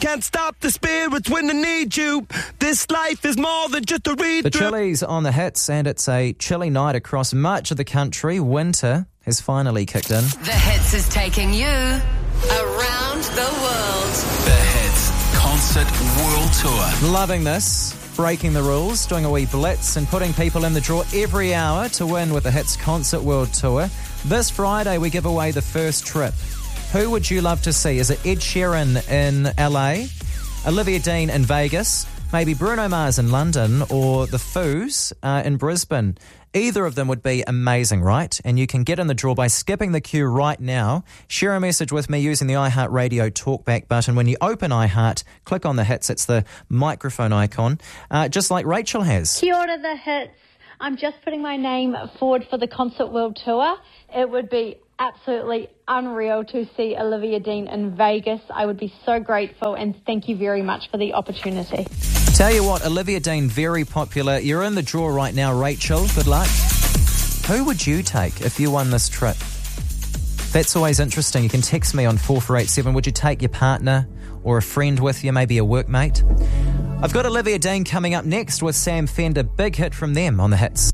Can't stop the spirits when they need you. This life is more than just a read. The Chili's on the hits, and it's a chilly night across much of the country. Winter has finally kicked in. The Hits is taking you around the world. The Hits Concert World Tour. Loving this. Breaking the rules, doing a wee blitz and putting people in the draw every hour to win with the Hits Concert World Tour. This Friday we give away the first trip. Who would you love to see? Is it Ed Sheeran in LA, Olivia Dean in Vegas, maybe Bruno Mars in London, or the Foos in Brisbane? Either of them would be amazing, right? And you can get in the draw by skipping the queue right now. Share a message with me using the iHeartRadio talkback button. When you open iHeart, click on the hits. It's the microphone icon, just like Rachel has. Kia ora, the Hits. I'm just putting my name forward for the Concert World Tour. It would be absolutely unreal to see Olivia Dean in Vegas. I would be so grateful, and thank you very much for the opportunity. Tell you what, Olivia Dean, very popular. You're in the draw right now, Rachel. Good luck. Who would you take if you won this trip? That's always interesting. You can text me on 4487. Would you take your partner or a friend with you, maybe a workmate? I've got Olivia Dean coming up next with Sam Fender. Big hit from them on the hits.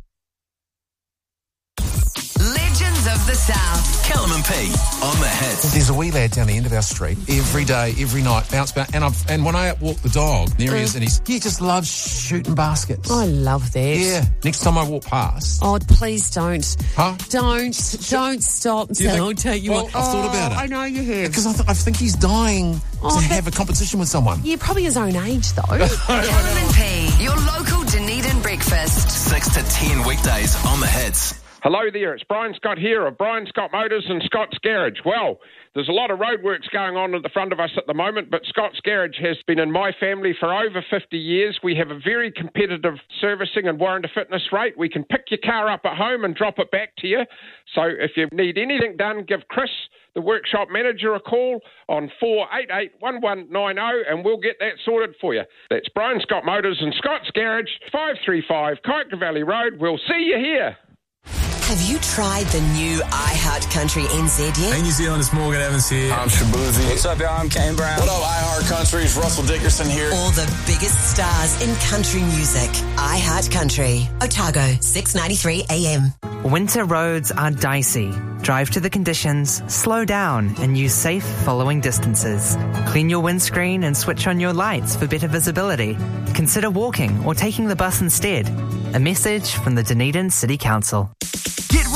Legends of the South. Callum and P on the Hits. There's a wee lad down the end of our street every day, every night, bounce. And when I walk the dog, there he is, and he just loves shooting baskets. I love that. Yeah. Next time I walk past. Oh, please don't. Huh? Don't stop and say, I'll take you Well, on. I've thought about it. I know you have. Because I think he's dying to have a competition with someone. Yeah, probably his own age, though. Callum and P, your local Dunedin breakfast. 6 to 10 weekdays on the Hits. Hello there, it's Brian Scott here of Brian Scott Motors and Scott's Garage. Well, there's a lot of roadworks going on at the front of us at the moment, but Scott's Garage has been in my family for over 50 years. We have a very competitive servicing and warranty fitness rate. We can pick your car up at home and drop it back to you. So if you need anything done, give Chris, the workshop manager, a call on 488-1190 and we'll get that sorted for you. That's Brian Scott Motors and Scott's Garage, 535 Kaika Valley Road. We'll see you here. Have you tried the new iHeart Country NZ yet? Hey New Zealand, it's Morgan Evans here. I'm Shabuzi. What's up, y'all? I'm Kane Brown. What up, iHeart Country? It's Russell Dickerson here. All the biggest stars in country music. iHeart Country. Otago, 693 AM. Winter roads are dicey. Drive to the conditions, slow down, and use safe following distances. Clean your windscreen and switch on your lights for better visibility. Consider walking or taking the bus instead. A message from the Dunedin City Council.